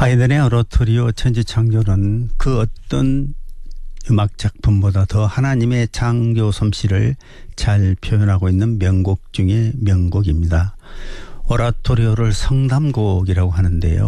하이든의 오라토리오 천지창조는 그 어떤 음악 작품보다 더 하나님의 창조 솜씨를 잘 표현하고 있는 명곡 중의 명곡입니다. 오라토리오를 성담곡이라고 하는데요.